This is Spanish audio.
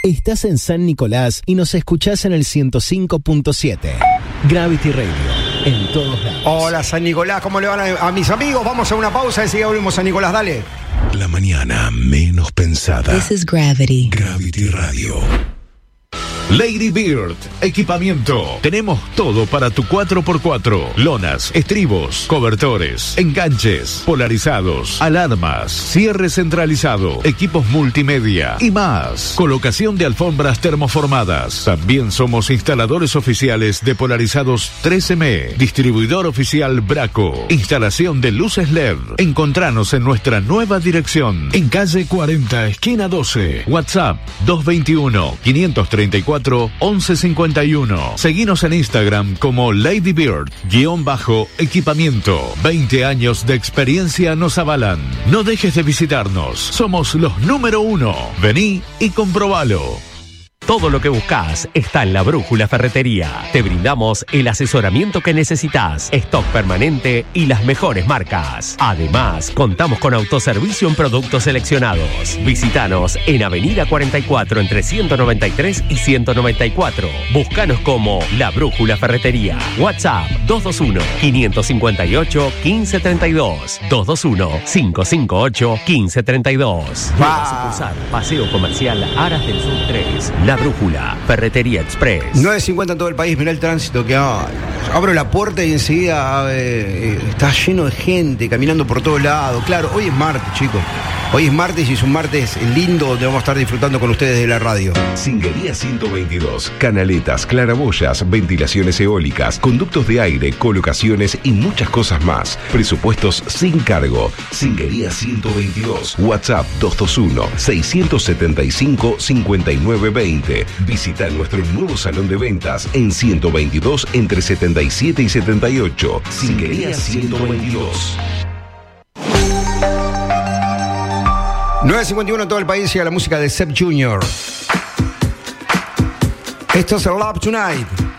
Estás en San Nicolás y nos escuchás en el 105.7. Gravity Radio, en todos lados. Hola San Nicolás, ¿cómo le van a mis amigos? Vamos a una pausa y enseguida volvemos a San Nicolás, dale. La mañana menos pensada. This is Gravity. Gravity Radio. Lady Bird, equipamiento. Tenemos todo para tu 4x4. Lonas, estribos, cobertores, enganches, polarizados, alarmas, cierre centralizado, equipos multimedia y más. Colocación de alfombras termoformadas. También somos instaladores oficiales de polarizados 3M. Distribuidor oficial Braco. Instalación de luces LED. Encontranos en nuestra nueva dirección. En calle 40, esquina 12. WhatsApp 221-534-1151. Seguinos en Instagram como Lady Bird_equipamiento. 20 años de experiencia nos avalan. No dejes de visitarnos. Somos los número 1. Vení y comprobalo. Todo lo que buscas está en La Brújula Ferretería. Te brindamos el asesoramiento que necesitas, stock permanente y las mejores marcas. Además, contamos con autoservicio en productos seleccionados. Visítanos en Avenida 44 entre 193 y 194. Búscanos como La Brújula Ferretería. WhatsApp 221-558-1532. 221-558-1532. Nueva sucursal, Paseo Comercial Aras del Sur 3. La Brújula, Ferretería Express. 9:50 en todo el país, mirá el tránsito que hay. Abro la puerta y enseguida está lleno de gente caminando por todos lados. Claro, hoy es martes, chicos. Hoy es martes y es un martes lindo donde vamos a estar disfrutando con ustedes de la radio. Singuería 122, canaletas, claraboyas, ventilaciones eólicas, conductos de aire, colocaciones y muchas cosas más. Presupuestos sin cargo. Singuería 122, WhatsApp 221-675-5920. Visita nuestro nuevo salón de ventas en 122 entre 77 y 78. Singuería 122. 9:51 en todo el país, llega la música de Seb Jr. Esto es Love Tonight.